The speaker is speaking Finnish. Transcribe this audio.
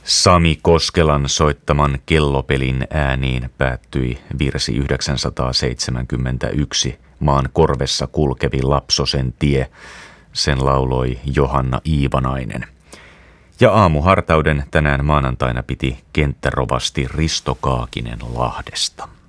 Sami Koskelan soittaman kellopelin ääniin päättyi virsi 971 Maan korvessa kulkevi Lapsosen tie. Sen lauloi Johanna Iivanainen. Ja aamuhartauden tänään maanantaina piti kenttärovasti Risto Kaakinen Lahdesta.